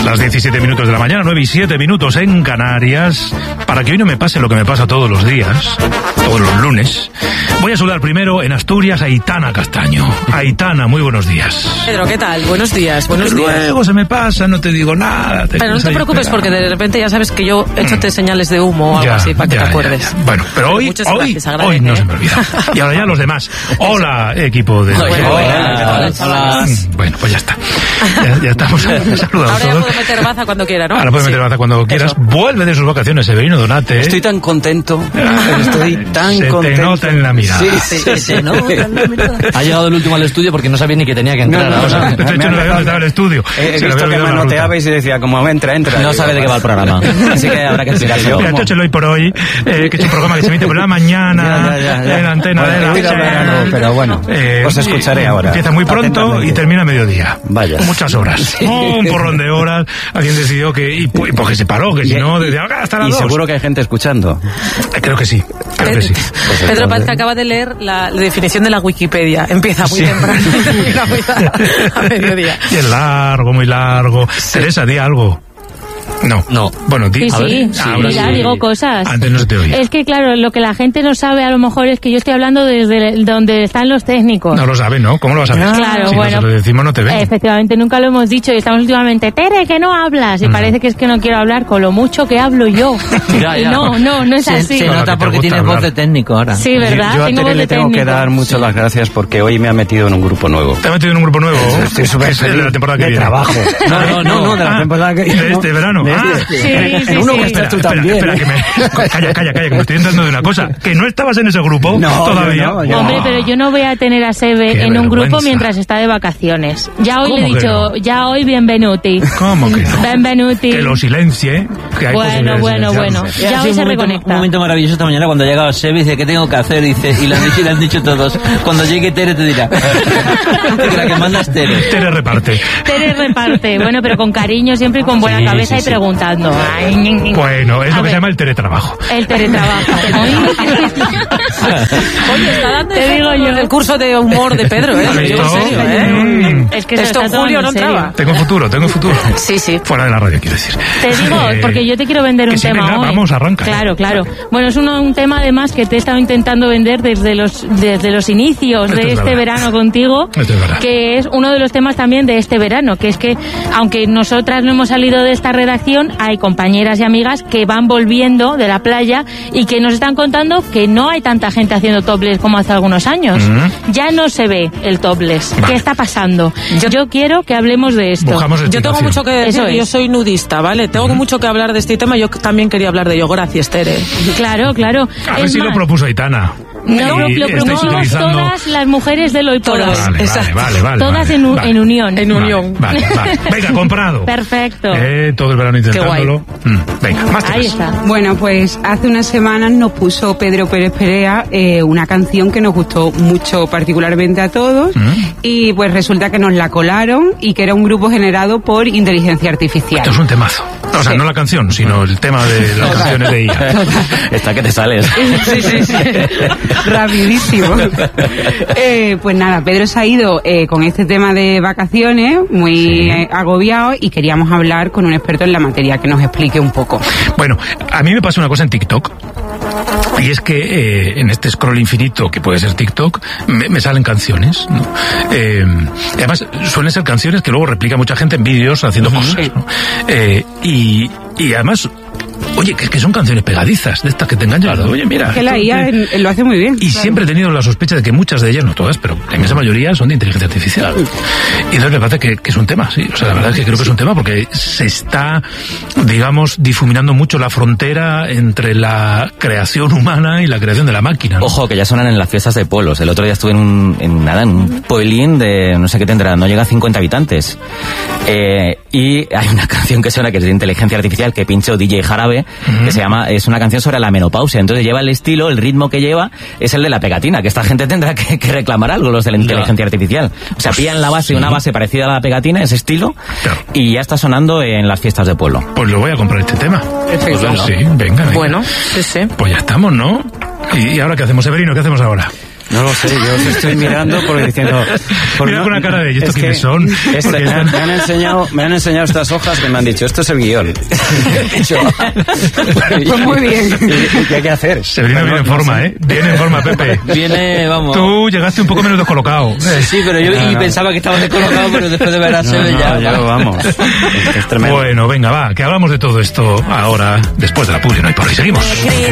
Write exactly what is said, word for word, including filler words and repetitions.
Las diecisiete minutos de la mañana, nueve y siete minutos en Canarias. Para que hoy no me pase lo que me pasa todos los días, todos los lunes, voy a saludar primero en Asturias a Aitana Castaño. Aitana, muy buenos días. Pedro, ¿qué tal? Buenos días, buenos días. Luego se me pasa, no te digo nada. Te pero no te preocupes esperando. Porque de repente ya sabes que yo échate señales de humo o algo ya, así para que ya, te acuerdes. Ya, ya. Bueno, pero hoy, Muchas hoy, gracias, hoy no se me olvida. Y ahora ya los demás. Hola, equipo de... Bueno, hola, hola, hola. Bueno, pues ya está. Ya, ya estamos saludados ahora ya todos. puedo meter baza cuando quiera, ¿no? Ahora puedes sí. meter baza cuando quieras. Eso. Vuelve de sus vacaciones, Severino Donate. Estoy tan contento. Estoy tan se contento. Se te nota en la mirada. Sí, sí, sí, se nota en la mirada. Ha llegado el último al estudio porque no sabía ni que tenía que entrar. No, no, ahora. De hecho, no sabía dónde estaba el estudio. He, he visto que me noteabais y decía, como entra, entra. No sabe de qué va el programa. Así que habrá que explicarlo. Mira, esto es hoy por hoy, eh, que es un programa que se emite por la mañana, ya, ya, ya. en la antena bueno, de la verano, pero bueno, eh, os escucharé ahora. Empieza muy pronto y termina a mediodía. Vaya. Muchas horas. Sí. Un porrón de horas. Alguien decidió que, y pues que se paró, que si no, desde ahora hasta las Y dos. seguro que hay gente escuchando. Creo que sí, creo que sí. Pues Pedro Paz que acaba de leer la, la definición de la Wikipedia. Empieza muy sí. temprano a mediodía. Y es largo, muy largo. Sí. Teresa, di algo. No. No. Bueno, di, sí, a ver, sí, sí. ahora Mira, sí. digo cosas. Antes no se te oía. Es que, claro, lo que la gente no sabe a lo mejor es que yo estoy hablando desde donde están los técnicos. No lo sabe, ¿no? ¿Cómo lo vas a ver? Ah, claro, si bueno. nosotros lo decimos, no te ven. Efectivamente, nunca lo hemos dicho y estamos últimamente, Tere, que no hablas. Y mm. parece que es que no quiero hablar con lo mucho que hablo yo. Ya, ya. Y no, no, no es se, así. Se nota porque tienes voz de técnico ahora. Sí, ¿verdad? Yo a tengo Tere le tengo técnico. que dar muchas sí. las gracias porque hoy me ha metido en un grupo nuevo. ¿Te ha metido en un grupo nuevo? Estoy súper feliz. De la temporada que de viene. trabajo. No, no, no, no, de la ah, temporada que viene. De este verano. De Ah, este. Sí, sí, Uno sí. que estás espera, tú espera, también. espera, que me... Calla, calla, calla, que me estoy entrando de una cosa. Que no estabas en ese grupo no, todavía. No, yo Hombre, no. pero yo no voy a tener a Sebe Qué en un grupo vergüenza. mientras está de vacaciones. Ya hoy le he ¿Cómo que dicho, no? ya hoy bienvenuti. ¿Cómo que no? Bienvenuti. Que lo silencie. Que hay Bueno, posibilidades bueno, de bueno. silenciarse. Ya Ha hoy sido se un momento, reconecta. un momento maravilloso esta mañana cuando ha llegado Sebe y dice, ¿qué tengo que hacer? Dice, y le han dicho, y le han dicho todos. Cuando llegue Tere te dirá. Que la que manda es Tere. Tere reparte. Tere reparte. Bueno, pero con cariño siempre y con buena Sí, cabeza sí, y sí. preguntando. Ay, ñi, ñi. Bueno, es A lo que ver. se llama el teletrabajo. El teletrabajo. Oye, está dando Te digo yo. el curso de humor de Pedro, ¿eh? ¿Has Yo, visto? en serio, ¿eh? Mm. Es que se Esto lo en está julio tomando no en serio. entraba. Tengo futuro, tengo futuro. Sí, sí. Fuera de la radio, quiero decir. Te digo, Eh, porque yo te quiero vender que un sí, tema venga, hoy. vamos, arranca. Claro, claro. Bueno, es uno, un tema además que te he estado intentando vender desde los desde los inicios Esto de es este verdad. verano contigo, Esto es verdad. que es uno de los temas también de este verano, que es que aunque nosotras no hemos salido de esta redacción, hay compañeras y amigas que van volviendo de la playa y que nos están contando que no hay tanta gente haciendo topless como hace algunos años. Mm. Ya no se ve el topless. Vale. ¿Qué está pasando? Yo, yo quiero que hablemos de esto. Buscamos Yo tengo explicación. mucho que decir, Eso es. yo soy nudista, ¿vale? Tengo Ujú. mucho que hablar de este tema, yo también quería hablar de ello. Gracias, Tere. Claro, claro. A ver Es si lo más, propuso Aitana. No, Y lo, lo estáis promovemos utilizando- todas las mujeres del hoy por hoy. Todas. Vale, vale, Exacto. vale, vale. Todas vale, en, u- vale. en unión. En Vale, unión. Vale, vale. Venga, comprado. Perfecto. Eh, todo el verano intentándolo. Mm, venga, más Ahí temas. está. Bueno, pues hace unas semanas nos puso Pedro Pérez Perea eh, una canción que nos gustó mucho particularmente a todos Mm. y pues resulta que nos la colaron y que era un grupo generado por inteligencia artificial. Esto es un temazo. O sea, Sí. no la canción, sino el tema de las canciones de I A. Está que te sales. Sí, sí, sí. Rapidísimo. Eh, pues nada, Pedro se ha ido eh, con este tema de vacaciones, muy Sí. eh, agobiado, y queríamos hablar con un experto en la materia que nos explique un poco. Bueno, a mí me pasa una cosa en TikTok. Y es que eh, en este scroll infinito que puede ser TikTok me, me salen canciones, ¿no? Eh, y además suelen ser canciones que luego replica mucha gente en vídeos haciendo cosas, ¿no? Eh, y, y además, oye, que, que son canciones pegadizas, de estas que te enganchan. Claro. Oye, mira. Que la esto I A tiene- en- lo hace muy bien. Y Claro. siempre he tenido la sospecha de que muchas de ellas, no todas, pero la inmensa mayoría son de inteligencia artificial. Y entonces me parece que, que es un tema, sí. O sea, la verdad es que creo que es un tema porque se está, digamos, difuminando mucho la frontera entre la creación humana y la creación de la máquina, ¿no? Ojo, que ya suenan en las fiestas de pueblos. El otro día estuve en un, en nada, en un pueblín de, no sé qué tendrá, no llega a cincuenta habitantes. Eh, y hay una canción que suena que es de inteligencia artificial que pinchó D J Jarabe, Ujú. que se llama, es una canción sobre la menopausia. Entonces lleva el estilo, el ritmo que lleva es el de la pegatina, que esta gente tendrá que, que reclamar algo, los de la inteligencia artificial. O sea, pillan la base, una base parecida a la pegatina, ese estilo, Claro. y ya está sonando en las fiestas de pueblo. Pues lo voy a comprar este tema. Perfecto. Pues sí, venga, venga. Bueno, sí, sí. Pues ya estamos, ¿no? ¿Y ahora qué hacemos, Severino? ¿Qué hacemos ahora? No lo sé, yo os estoy mirando porque diciendo... Por Mira no- con una cara de, ¿y estos es que quiénes son? este- Porque me, han, están- me han enseñado, me han enseñado estas hojas que me han dicho, esto es el guión. Y yo, Pues muy bien. ¿Y, y qué hay que hacer? Se viene bien en No- no forma, sé. ¿eh? Viene en forma, Pepe. Viene, vamos. Tú llegaste un poco menos descolocado. Sí, sí, pero yo No, y no. pensaba que estaba descolocado, pero después de ver a No, Sebe no, ya... yo, vamos, es, es tremendo. Bueno, venga, va, que hablamos de todo esto ahora, después de la publi, no hay por ahí. Seguimos.